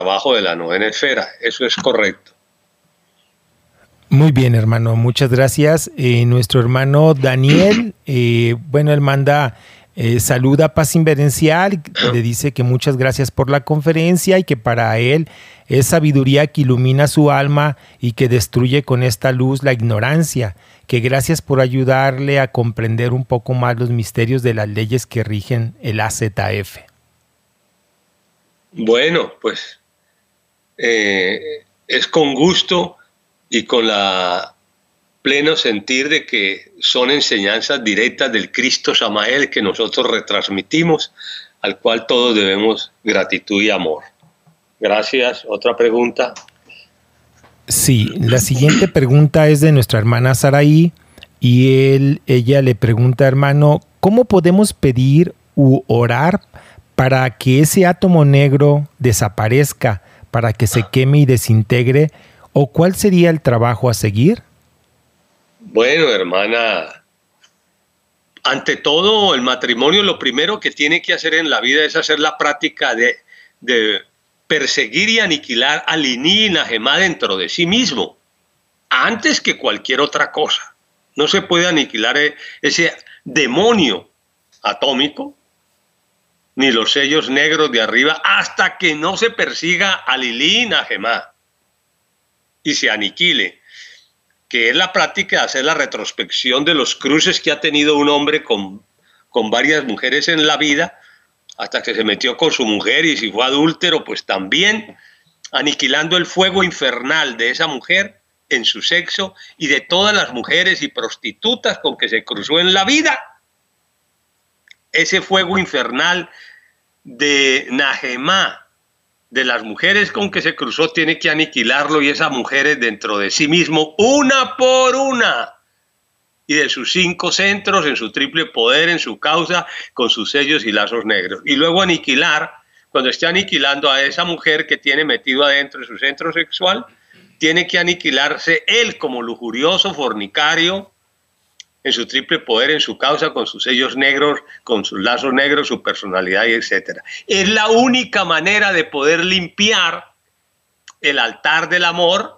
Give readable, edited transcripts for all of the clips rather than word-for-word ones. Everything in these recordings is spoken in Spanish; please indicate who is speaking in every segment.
Speaker 1: trabajo de la novena esfera. Eso es correcto.
Speaker 2: Muy bien, hermano, muchas gracias. Nuestro hermano Daniel, bueno, él manda saluda Paz Inverencial, le dice que muchas gracias por la conferencia y que para él es sabiduría que ilumina su alma y que destruye con esta luz la ignorancia, que gracias por ayudarle a comprender un poco más los misterios de las leyes que rigen el AZF.
Speaker 1: Bueno, pues es con gusto y con la pleno sentir de que son enseñanzas directas del Cristo Samael que nosotros retransmitimos, al cual todos debemos gratitud y amor. Gracias. ¿Otra pregunta?
Speaker 2: Sí, la siguiente pregunta es de nuestra hermana Saraí y ella le pregunta, hermano, ¿cómo podemos pedir u orar para que ese átomo negro desaparezca, para que se queme y desintegre? ¿O cuál sería el trabajo a seguir?
Speaker 1: Bueno, hermana, ante todo el matrimonio lo primero que tiene que hacer en la vida es hacer la práctica de perseguir y aniquilar al Iní y Najemá dentro de sí mismo, antes que cualquier otra cosa. No se puede aniquilar ese demonio atómico, ni los sellos negros de arriba, hasta que no se persiga al Iní y Najemá y se aniquile, que es la práctica de hacer la retrospección de los cruces que ha tenido un hombre con varias mujeres en la vida, hasta que se metió con su mujer, y si fue adúltero, pues también aniquilando el fuego infernal de esa mujer en su sexo y de todas las mujeres y prostitutas con que se cruzó en la vida. Ese fuego infernal de Najemá, de las mujeres con que se cruzó, tiene que aniquilarlo, y esas mujeres dentro de sí mismo, una por una, y de sus 5 centros, en su triple poder, en su causa, con sus sellos y lazos negros. Y luego aniquilar, cuando esté aniquilando a esa mujer que tiene metido adentro de su centro sexual, tiene que aniquilarse él como lujurioso, fornicario, en su triple poder, en su causa, con sus sellos negros, con sus lazos negros, su personalidad, y etcétera. Es la única manera de poder limpiar el altar del amor,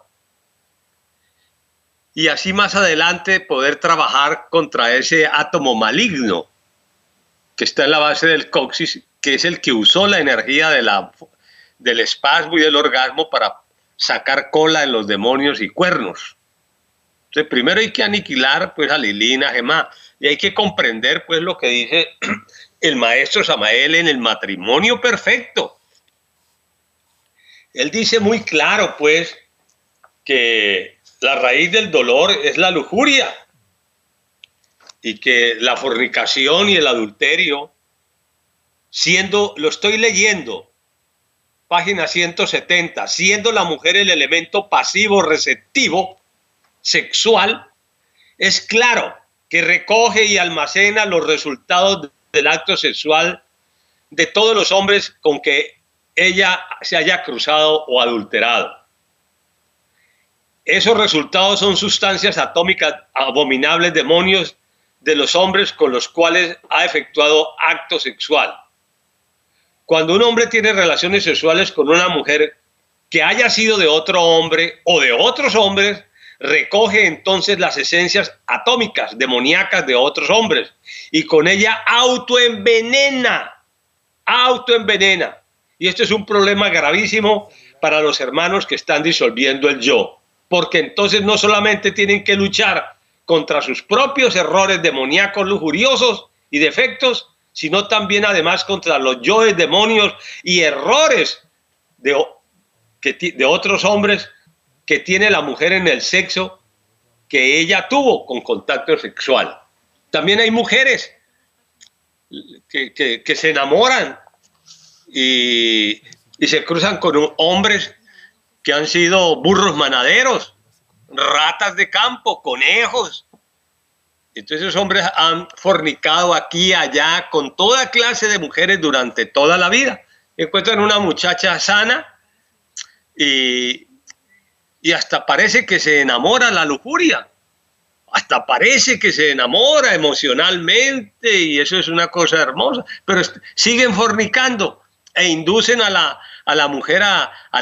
Speaker 1: y así más adelante poder trabajar contra ese átomo maligno que está en la base del coxis, que es el que usó la energía del espasmo y del orgasmo para sacar cola en los demonios y cuernos. Entonces, primero hay que aniquilar pues a Lilí y Najemá, y hay que comprender pues lo que dice el maestro Samael en el matrimonio perfecto. Él dice muy claro pues que la raíz del dolor es la lujuria, y que la fornicación y el adulterio, lo estoy leyendo, página 170, siendo la mujer el elemento pasivo receptivo sexual, es claro que recoge y almacena los resultados del acto sexual de todos los hombres con que ella se haya cruzado o adulterado. Esos resultados son sustancias atómicas abominables, demonios de los hombres con los cuales ha efectuado acto sexual. Cuando un hombre tiene relaciones sexuales con una mujer que haya sido de otro hombre o de otros hombres, recoge entonces las esencias atómicas, demoníacas de otros hombres, y con ella autoenvenena. Y esto es un problema gravísimo para los hermanos que están disolviendo el yo, porque entonces no solamente tienen que luchar contra sus propios errores demoníacos, lujuriosos y defectos, sino también además contra los yoes, demonios y errores de otros hombres que tiene la mujer en el sexo que ella tuvo con contacto sexual. También hay mujeres que se enamoran y se cruzan con hombres que han sido burros manaderos, ratas de campo, conejos. Entonces esos hombres han fornicado aquí y allá con toda clase de mujeres durante toda la vida. Encuentran una muchacha sana y hasta parece que se enamora la lujuria. Hasta parece que se enamora emocionalmente, y eso es una cosa hermosa. Pero siguen fornicando e inducen a a la mujer a